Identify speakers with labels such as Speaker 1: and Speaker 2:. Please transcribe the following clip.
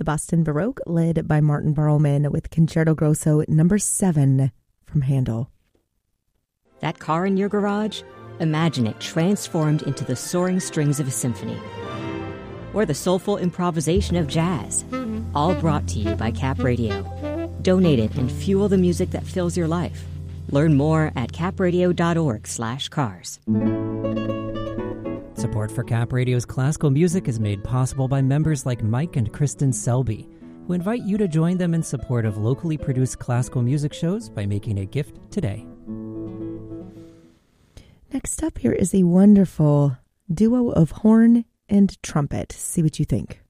Speaker 1: Boston Baroque, led by Martin Barlman, with Concerto Grosso number 7 from Handel.
Speaker 2: That car in your garage? Imagine it transformed into the soaring strings of a symphony. Or the soulful improvisation of jazz. All brought to you by Cap Radio. Donate it and fuel the music that fills your life. Learn more at capradio.org/cars.
Speaker 3: Support for Cap Radio's classical music is made possible by members like Mike and Kristen Selby, who invite you to join them in support of locally produced classical music shows by making a gift today.
Speaker 1: Next up, here is a wonderful duo of horn and trumpet. See what you think.